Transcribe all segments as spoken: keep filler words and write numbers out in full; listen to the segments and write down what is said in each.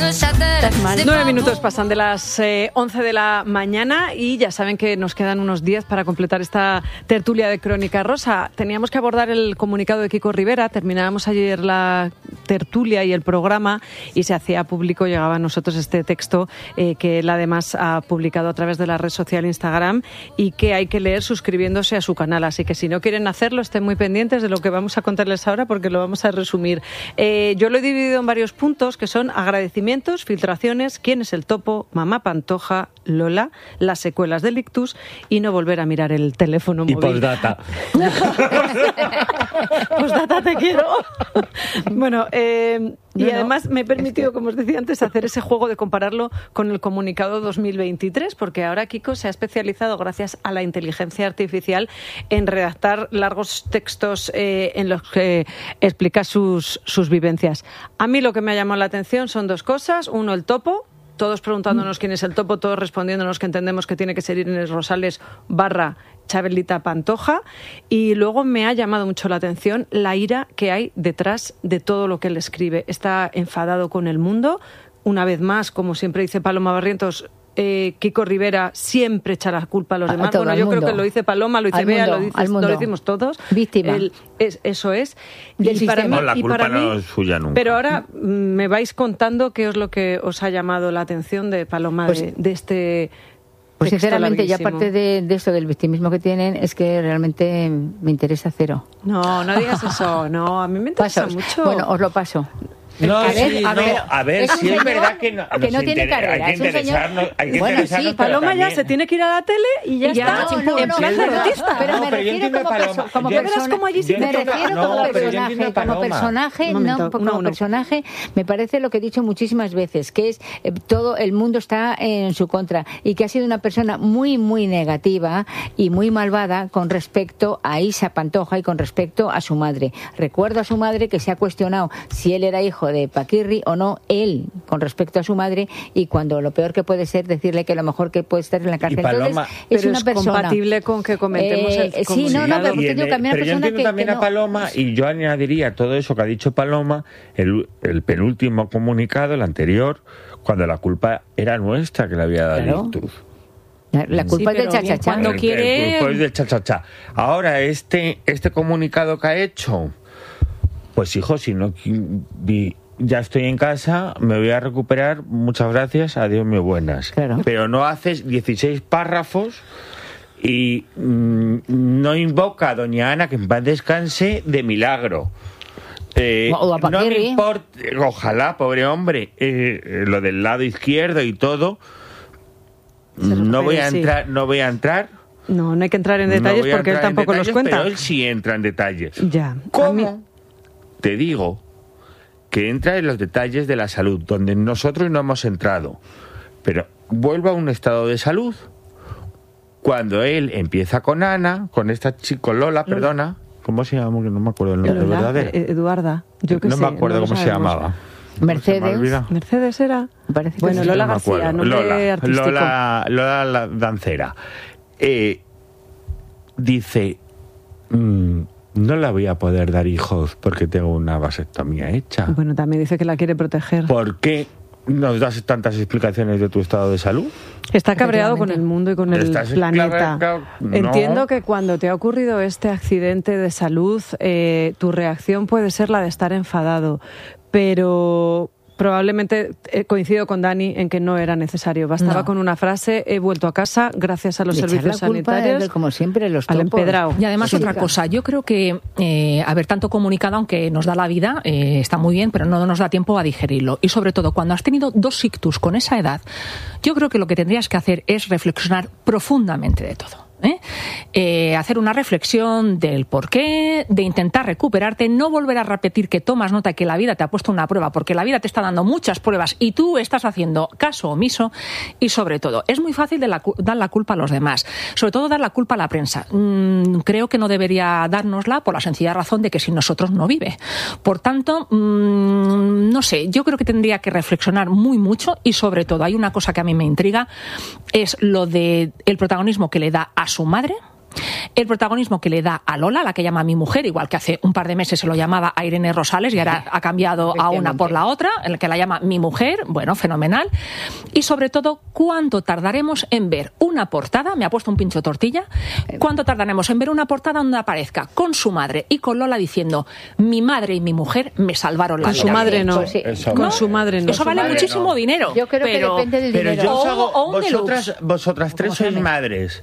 Nueve minutos pasan de las eh, once de la mañana y ya saben que nos quedan unos diez para completar esta tertulia de Crónica Rosa. Teníamos que abordar el comunicado de Kiko Rivera, terminábamos ayer la tertulia y el programa y se hacía público, llegaba a nosotros este texto eh, que él además ha publicado a través de la red social Instagram y que hay que leer suscribiéndose a su canal. Así que si no quieren hacerlo, estén muy pendientes de lo que vamos a contarles ahora porque lo vamos a resumir. Eh, yo lo he dividido en varios puntos que son agradecimientos, filtraciones, quién es el topo, mamá Pantoja, Lola, las secuelas del ictus y no volver a mirar el teléfono móvil. Y postdata. Postdata te quiero. Bueno, eh, y no, además me he permitido, como os decía antes, hacer ese juego de compararlo con el comunicado dos mil veintitrés, porque ahora Kiko se ha especializado, gracias a la inteligencia artificial, en redactar largos textos eh, en los que explica sus, sus vivencias. A mí lo que me ha llamado la atención son dos cosas. Uno, el topo. Todos preguntándonos quién es el topo, todos respondiéndonos que entendemos que tiene que ser Inés Rosales barra Chabelita Pantoja. Y luego me ha llamado mucho la atención la ira que hay detrás de todo lo que él escribe. Está enfadado con el mundo. Una vez más, como siempre dice Paloma Barrientos, eh, Kiko Rivera siempre echa la culpa a los demás. A todo bueno, el yo mundo. creo que lo dice Paloma, lo dice Al Bea, mundo, lo, dices, al mundo. lo decimos todos. Víctima. El, es, eso es. Del y para mí, no, la y culpa para mí, no es suya nunca. Pero ahora me vais contando qué es lo que os ha llamado la atención de Paloma, Pues, de, de este... Pues sinceramente, ya larguísimo. aparte de, de esto del victimismo que tienen, es que realmente me interesa cero. No, no digas eso, no, a mí me interesa Pasos. mucho. Bueno, os lo paso. No, A ver, sí, a no, ver, a ver, es un si es señor verdad que no, que nos no tiene inter- carrera, hay que es un señor- interesarnos, hay que Bueno, interesarnos, sí, pero Paloma ya también- se tiene que ir a la tele y ya, Y ya, está, no, no, en no, plan pero- derrotista. pero No, me pero yo refiero entiendo como, a perso- Paloma. como Yo- verás persona, cómo allí sí me te toca. refiero No, como pero yo personaje, entiendo a como Paloma. personaje, Un no, momento, como uno a uno. personaje, me parece lo que he dicho muchísimas veces, que es eh, todo el mundo está en su contra y que ha sido una persona muy, muy negativa y muy malvada con respecto a Isa Pantoja y con respecto a su madre. Recuerdo a su madre que se ha cuestionado si él era hijo de Paquirri o no, él con respecto a su madre, y cuando lo peor que puede ser decirle que lo mejor que puede estar en la cárcel. Y Paloma- Entonces, es Pero una es persona compatible con que comentemos Eh, el sí, no, no, comunicado. pero Y te en digo el- que a mí una pero yo persona entiendo que- también que a no- Paloma, y yo añadiría todo eso que ha dicho Paloma, el, el penúltimo comunicado, el anterior, cuando la culpa era nuestra que le había dado Claro. el ictus. La, la culpa Sí, es del pero bien, chachachá. cuando El- el quiere- culpa es del cha-cha-cha. Ahora, este, este comunicado que ha hecho, pues hijo, si no qui- vi- ya estoy en casa, me voy a recuperar, muchas gracias, adiós, muy buenas. Claro. Pero no haces dieciséis párrafos y mm, no invoca a doña Ana, que en paz descanse, de milagro. Eh, O a no me Paquirri. importa, ojalá, pobre hombre, eh, eh, lo del lado izquierdo y todo. Se No voy a recupere, sí. entrar, no voy a entrar. No, no hay que entrar en No detalles voy a porque él entrar en tampoco los detalles, cuenta. Pero él sí entra en detalles. Ya. A ¿Cómo? mí- Te digo que entra en los detalles de la salud, donde nosotros no hemos entrado. Pero vuelve a un estado de salud. Cuando él empieza con Ana, con esta chica, Lola, perdona, ¿cómo se llama? Que no me acuerdo el nombre Lola, verdadero. eh, Eduarda, yo qué no sé, me acuerdo no lo cómo se sabemos. llamaba. Mercedes. Se me olvida. Mercedes era. Me parece que Bueno, sí. Lola No me García, acuerdo. nombre Lola, artístico. Lola, Lola la dancera. Eh, dice, mm, no la voy a poder dar hijos porque tengo una vasectomía hecha. Bueno, también dice que la quiere proteger. ¿Por qué nos das tantas explicaciones de tu estado de salud? Está cabreado con el mundo y con el ¿Estás planeta. cabreado? No. Entiendo que cuando te ha ocurrido este accidente de salud, eh, tu reacción puede ser la de estar enfadado, pero probablemente eh, coincido con Dani en que no era necesario. Bastaba No. con una frase: he vuelto a casa gracias a los Y echar servicios la culpa sanitarios. de- como siempre, los al topos. empedrado. Y además Sí, otra claro. cosa, yo creo que, eh, a ver, tanto comunicado, aunque nos da la vida, eh, está muy bien, pero no nos da tiempo a digerirlo. Y sobre todo, cuando has tenido dos ictus con esa edad, yo creo que lo que tendrías que hacer es reflexionar profundamente de todo. ¿eh? Eh, hacer una reflexión del porqué, de intentar recuperarte, no volver a repetir que tomas nota que la vida te ha puesto una prueba, porque la vida te está dando muchas pruebas y tú estás haciendo caso omiso. Y sobre todo, es muy fácil de la, dar la culpa a los demás, sobre todo dar la culpa a la prensa. Mm, creo que no debería dárnosla por la sencilla razón de que sin nosotros no vive. Por tanto, mmm, no sé, yo creo que tendría que reflexionar muy mucho y sobre todo hay una cosa que a mí me intriga, es lo de el protagonismo que le da a su madre El protagonismo que le da a Lola, la que llama mi mujer, igual que hace un par de meses se lo llamaba a Irene Rosales y ahora ha cambiado a una por la otra, el que la llama mi mujer, bueno, fenomenal. Y sobre todo, ¿cuánto tardaremos en ver una portada? Me ha puesto un pincho de tortilla. ¿Cuánto tardaremos en ver una portada donde aparezca con su madre y con Lola diciendo mi madre y mi mujer me salvaron la con vida? Su madre no. Pues sí. Eso Con vale. su madre no. Eso vale madre muchísimo no. dinero. Yo creo pero, que depende del Pero dinero. yo os hago, O- o un vosotras, deluxe. vosotras tres ¿Cómo sois se llama? madres.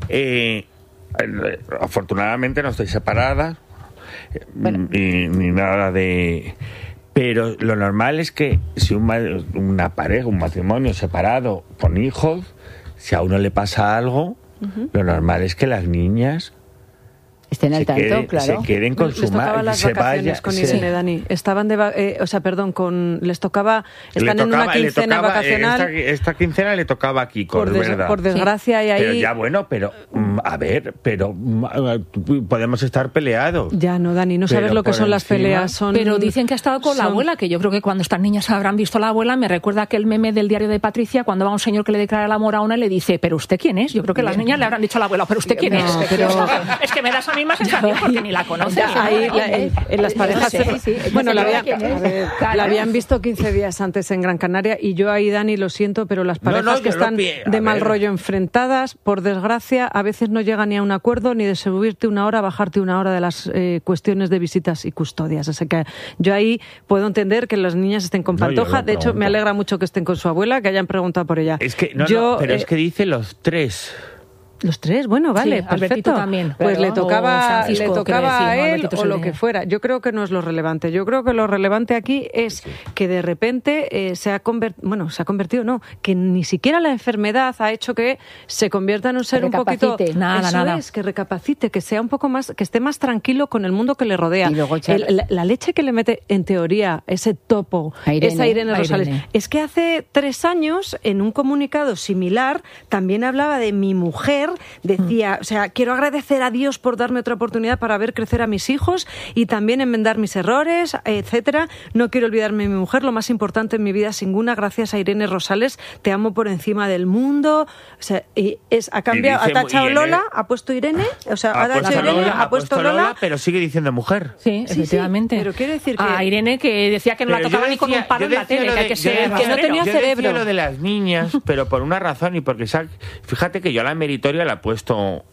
Eh, eh, afortunadamente no estáis separadas, eh, Bueno. ni, ni nada de... Pero lo normal es que si un, ma- una pareja, un matrimonio separado con hijos, si a uno le pasa algo, lo normal es que las niñas Estén al se tanto, queden, claro. se queden con les su tocaba madre. las Se vacaciones vaya, con se- Irene, Dani. Estaban de, va- eh, o sea, perdón, con les tocaba, están Le en una tocaba- le quincena tocaba, eh, vacacional. Esta, esta quincena le tocaba a Kiko, Por es des- verdad. por desgracia, y ahí- Pero ya bueno, pero mm, a ver, pero mm, podemos estar peleados. Ya no, Dani, no sabes Pero lo que por son las encima- peleas. Son, Pero dicen que ha estado con la son- abuela, que yo creo que cuando estas niñas habrán visto a la abuela, me recuerda aquel meme del diario de Patricia, cuando va un señor que le declara el amor a una y le dice, ¿pero usted quién es? Yo creo que las niñas le habrán dicho a la abuela, ¿pero usted quién No, es? pero- Es que me da esa misma sensación porque ni la conoces. Ya, ahí, la- en, en las parejas. Sí, se- sí, sí. Bueno, la No sé habían, quién es. a ver, Claro. la habían visto quince días antes en Gran Canaria y yo ahí, Dani, lo siento, pero las No, parejas no, que yo lo están pi- a de mal ver. rollo enfrentadas, por desgracia, a veces no llegan ni a un acuerdo ni de subirte una hora, bajarte una hora de las eh, cuestiones de visitas y custodias. Así que yo ahí puedo entender que las niñas estén con No, yo Pantoja. lo De hecho, me pregunto. alegra mucho que estén con su abuela, que hayan preguntado por ella. Es que, no, Yo, no, pero eh, es que dice los tres. Los tres, bueno, vale, Sí, Albertito perfecto. también, Pues claro, le tocaba, o Francisco, le quiero tocaba decir, a no, él Albertito es o el lo de- que fuera. Yo creo que no es lo relevante. Yo creo que lo relevante aquí es que de repente eh, se ha convertido, bueno, se ha convertido, no, que ni siquiera la enfermedad ha hecho que se convierta en un ser un poquito, Recapacite. Nada, eso nada. es, que recapacite, que sea un poco más, que esté más tranquilo con el mundo que le rodea. Y luego echar- El- la, la leche que le mete en teoría ese topo, A Irene, esa Irene a Rosales, Irene. es que hace tres años, en un comunicado similar, también hablaba de mi mujer, decía, o sea, quiero agradecer a Dios por darme otra oportunidad para ver crecer a mis hijos y también enmendar mis errores, etcétera. No quiero olvidarme de mi mujer, lo más importante en mi vida, sin ninguna, gracias a Irene Rosales, te amo por encima del mundo. O sea, y es, ha cambiado, dice ha tachado Irene- Lola, ha puesto Irene, o sea, ha, Ha puesto tachado Irene, Lola, ha puesto Lola. pero sigue diciendo mujer. Sí, Sí, sí, efectivamente. pero quiero decir que- A Irene, que decía que no la Pero tocaba yo ni con decía- un palo yo en la decía tele, lo que hay de- que yo ser... decía- que no tenía yo cerebro. decía lo de las niñas, pero por una razón y porque sa- fíjate que yo a la meritoria la he puesto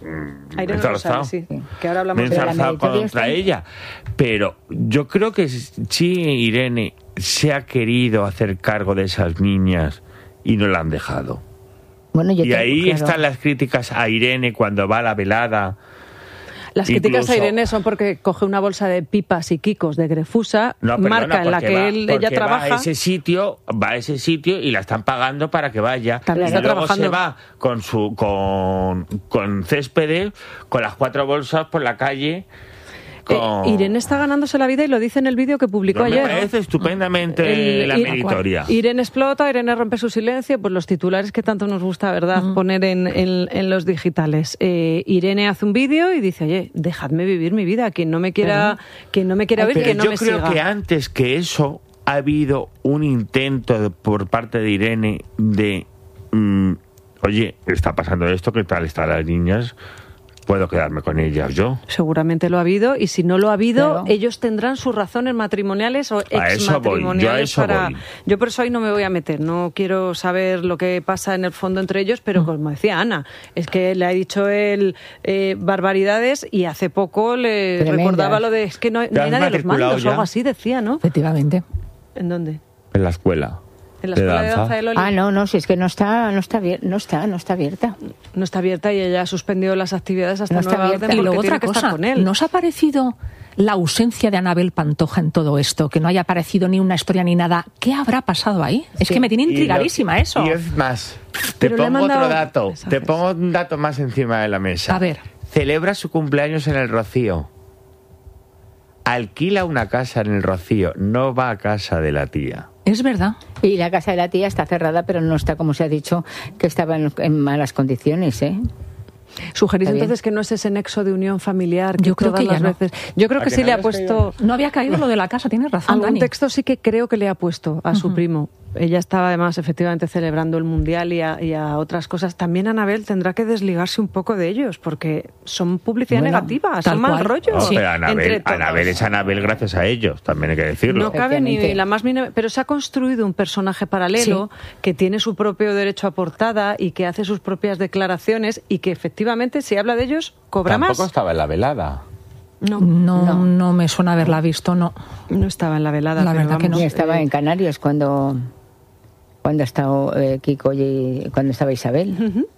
A Irene ensalzado. Rosales, sí, que ahora Me hablamos he de la ensalzado meritoria contra está- ella. Pero yo creo que sí, Irene se ha querido hacer cargo de esas niñas y no la han dejado. Bueno, yo Y tengo- ahí claro. están las críticas a Irene cuando va a la velada. Las críticas a Incluso- Irene son porque coge una bolsa de pipas y quicos de Grefusa, No, perdona, marca en la porque que va- él, ella porque trabaja. Va a ese sitio, va a ese sitio y la están pagando para que vaya. También y está luego trabajando. se va con su con, con Céspedes, con las cuatro bolsas por la calle. Con... Eh, Irene está ganándose la vida y lo dice en el vídeo que publicó No, me ayer. parece estupendamente El- la Ir- meritoria. Irene explota, Irene rompe su silencio, pues los titulares que tanto nos gusta, ¿verdad?, poner en, en- en los digitales. Eh, Irene hace un vídeo y dice, oye, dejadme vivir mi vida, quien no me quiera, quien no me quiera ver, Pero que no yo me creo siga. que antes que eso ha habido un intento de- por parte de Irene de, mm, oye, está pasando esto, ¿qué tal están las niñas? ¿Puedo quedarme con ellas yo? Seguramente lo ha habido, y si no lo ha habido, Claro. ellos tendrán sus razones matrimoniales o A eso voy, yo a exmatrimoniales eso para. voy. Yo por eso ahí no me voy a meter, no quiero saber lo que pasa en el fondo entre ellos, pero como decía Ana, es que le ha dicho él eh, barbaridades y hace poco le Tremendas. recordaba lo de es que no, hay- ¿Te no hay has nadie a los matriculado mandos o ya? algo así, decía, ¿no? Efectivamente. ¿En dónde? En la escuela. En la escuela de danza de Loli. Ah, no, no, si es que no está, no está, abier- no está, no está abierta. No está abierta y ella ha suspendido las actividades hasta No está nueva abierta. orden Y porque luego tiene otra que estar cosa, con él. ¿nos ha parecido la ausencia de Anabel Pantoja en todo esto? Que no haya aparecido ni una historia ni nada. ¿Qué habrá pasado ahí? Es Sí. que me tiene Y lo- intrigadísima eso. Y es más, te Pero le he pongo mandado otro dato, te mensajes. pongo un dato más encima de la mesa. A ver. Celebra su cumpleaños en el Rocío. Alquila una casa en el Rocío, no va a casa de la tía. Es verdad. Y la casa de la tía está cerrada, pero no está, como se ha dicho, que estaba en, en malas condiciones, ¿eh? Sugerís Está bien. entonces que no es ese nexo de unión familiar que Yo creo todas que ya las no. veces. Yo creo ¿A que que sí no le ha habías puesto No había caído lo de la casa, tienes razón, algún Dani. texto, sí que creo que le ha puesto a su primo. ella estaba además efectivamente celebrando el Mundial y a, y a otras cosas, también Anabel tendrá que desligarse un poco de ellos, porque son publicidad bueno, negativa, son mal rollo. No, sí. pero Anabel, Anabel es Anabel gracias a ellos, también hay que decirlo. No cabe ni la más mínima, pero se ha construido un personaje paralelo sí. que tiene su propio derecho a portada y que hace sus propias declaraciones y que efectivamente si habla de ellos cobra Tampoco más. Tampoco estaba en la velada. No, no, no, no me suena haberla visto, no. No estaba en la velada. La verdad vamos, que no. Ni estaba en Canarias cuando cuando estaba eh, Kiko y cuando estaba Isabel. Uh-huh.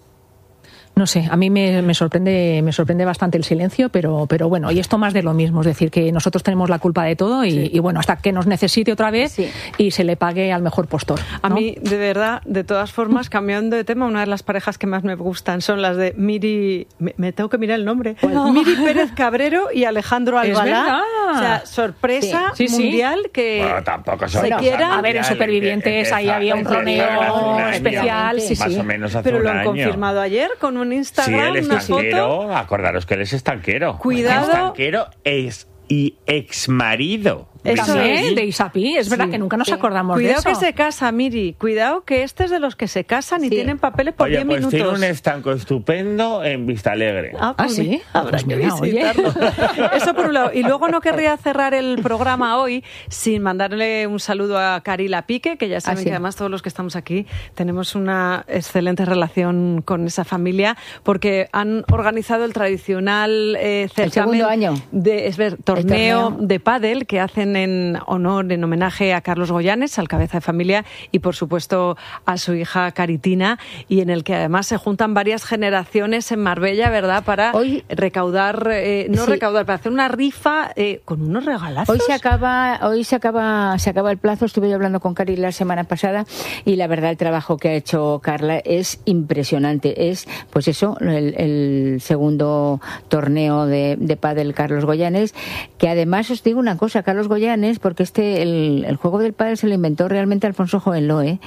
No sé, a mí me, me sorprende me sorprende bastante el silencio, pero pero bueno, y esto más de lo mismo, es decir, que nosotros tenemos la culpa de todo y, sí. y bueno, hasta que nos necesite otra vez sí. y se le pague al mejor postor, ¿no? A mí, de verdad, de todas formas, cambiando de tema, una de las parejas que más me gustan son las de Miri, me, me tengo que mirar el nombre, no. Miri Pérez Cabrero y Alejandro Albalá. O sea, sorpresa sí. Sí, mundial sí. que bueno, tampoco se bueno, quiera. A ver, en Supervivientes ahí había un troneo especial, sí, sí. Más o menos hace Pero un lo han año. confirmado ayer con un Instagram, sí, él una estanquero, foto. Acordaros que él es estanquero. Cuidado. Estanquero es y exmarido. Eso también, de Isapi, es verdad sí, que nunca nos sí. acordamos Cuidado de eso. Cuidado que se casa, Miri, cuidado que este es de los que se casan y sí. tienen papeles por oye, diez pues minutos. Tiene un estanco estupendo en Vistalegre. Ah, pues ¿Ah sí? Habrá pues que mira, visitarlo. Eso por un lado. Y luego no querría cerrar el programa hoy sin mandarle un saludo a Carila Pique, que ya saben ah, sí. que además todos los que estamos aquí tenemos una excelente relación con esa familia, porque han organizado el tradicional eh, certamen el segundo año. de es ver, torneo, torneo de pádel que hacen en honor, en homenaje a Carlos Goyanes, al cabeza de familia, y por supuesto a su hija Caritina, y en el que además se juntan varias generaciones en Marbella, ¿verdad? Para hoy, recaudar, eh, no sí. recaudar, para hacer una rifa eh, con unos regalazos. Hoy se acaba, hoy se acaba, se acaba el plazo. Estuve yo hablando con Cari la semana pasada y la verdad el trabajo que ha hecho Carla es impresionante. Es, pues eso, el, el segundo torneo de, de pádel Carlos Goyanes, que además os digo una cosa, Carlos Goyanes, porque este el, el juego del pádel se lo inventó realmente Alfonso Jovenloe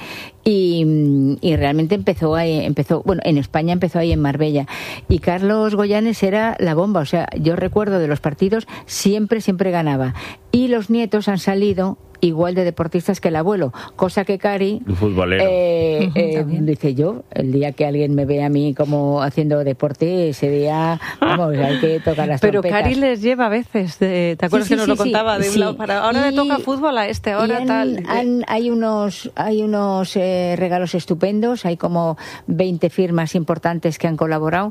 y, y realmente empezó ahí, empezó, bueno, en España empezó ahí en Marbella, y Carlos Goyanes era la bomba, o sea, yo recuerdo de los partidos siempre, siempre ganaba, y los nietos han salido igual de deportistas que el abuelo, cosa que Cari futbolero. Eh, eh, dice yo, el día que alguien me ve a mí como haciendo deporte, ese día, vamos, hay que tocar las Pero trompetas. Cari les lleva a veces, de, ¿te acuerdas sí, sí, que nos sí, lo contaba? De un sí. lado para ahora y, le toca fútbol a este, ahora han, tal. Han, hay unos, hay unos eh, regalos estupendos, hay como veinte firmas importantes que han colaborado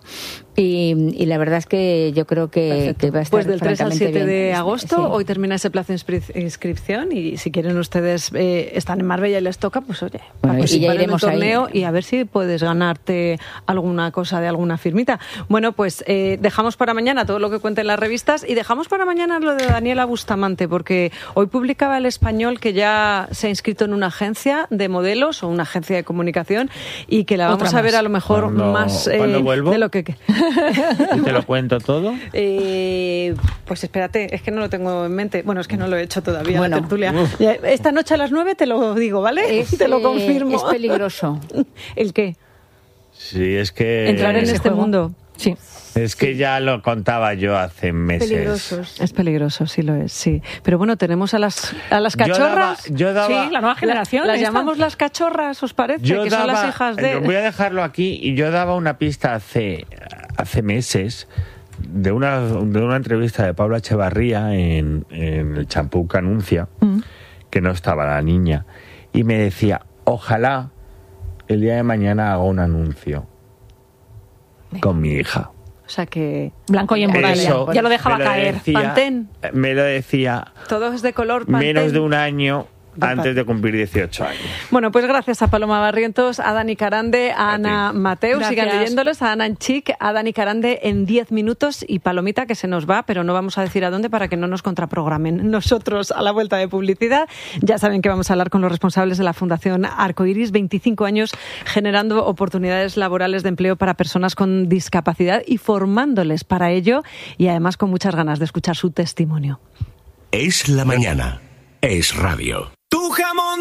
y, y la verdad es que yo creo que, que va a estar pues del tres al siete de bien. agosto, sí. Hoy termina ese plazo de inscripción y si quieren ustedes eh, están en Marbella y les toca, pues oye, bueno, participar y ya iremos en el torneo ahí. Y a ver si puedes ganarte alguna cosa de alguna firmita. Bueno, pues eh, dejamos para mañana todo lo que cuenten las revistas y dejamos para mañana lo de Daniela Bustamante, porque hoy publicaba El Español que ya se ha inscrito en una agencia de modelos o una agencia de comunicación y que la vamos Otra a ver más. A lo mejor cuando, más eh, vuelvo, de lo que... ¿Y te lo cuento todo? Eh, pues espérate, es que no lo tengo en mente. Bueno, es que no lo he hecho todavía, bueno, la tertulia. Esta noche a las nueve te lo digo, ¿vale? Es, te lo confirmo. Es peligroso. ¿El qué? Sí, es que... Entrar en este juego. mundo. Sí. Es que sí. Ya lo contaba yo hace meses. Peligrosos. Es peligroso, sí lo es, sí. Pero bueno, tenemos a las a las cachorras. Yo daba, yo daba, sí, la nueva generación. La, las llamamos las cachorras, ¿os parece? Yo que daba, son las hijas de... Voy a dejarlo aquí y yo daba una pista hace, hace meses de una, de una entrevista de Pablo Echevarría en, en el Champú que anuncia, mm. que no estaba la niña, y me decía, ojalá el día de mañana haga un anuncio con mi hija. O sea que... Blanco y en botella. Ya lo dejaba me lo caer. Decía, Pantén. Me lo decía... Todo es de color Pantén. Menos de un año... antes de cumplir dieciocho años. Bueno, pues gracias a Paloma Barrientos, a Dani Carande, a, a Ana Mateu, gracias. Sigan leyéndolos, a Ana Enchic, a Dani Carande en diez minutos y Palomita que se nos va, pero no vamos a decir a dónde para que no nos contraprogramen nosotros a la vuelta de publicidad. Ya saben que vamos a hablar con los responsables de la Fundación Arcoiris, veinticinco años generando oportunidades laborales de empleo para personas con discapacidad y formándoles para ello y además con muchas ganas de escuchar su testimonio. Es la mañana, es radio. Tu jamón